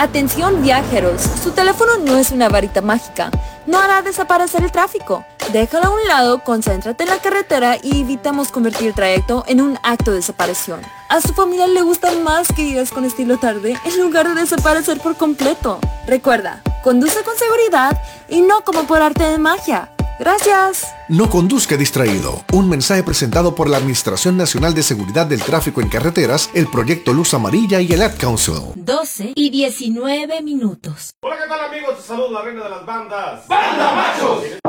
Atención viajeros, su teléfono no es una varita mágica, no hará desaparecer el tráfico. Déjalo a un lado, concéntrate en la carretera y evitamos convertir el trayecto en un acto de desaparición. A su familia le gusta más que llegues con estilo tarde en lugar de desaparecer por completo. Recuerda, conduce con seguridad y no como por arte de magia. Gracias. No conduzca distraído. Un mensaje presentado por la Administración Nacional de Seguridad del Tráfico en Carreteras, el Proyecto Luz Amarilla y el Ad Council. 12:19. Hola, ¿qué tal amigos? Te saludo la reina de las bandas. ¡Banda Machos!